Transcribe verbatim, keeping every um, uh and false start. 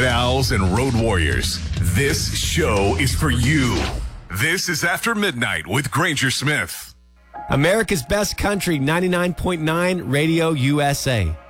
Night owls and road warriors, this show is for you. This is After Midnight with Granger Smith. America's Best Country, ninety-nine point nine Radio U S A.